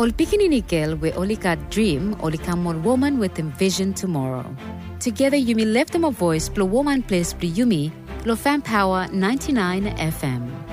Ol Pikini we olika dream, olika more woman with envision tomorrow. Together Yumi left them a voice, blow woman place, blow Yumi, lo fan power 99 FM.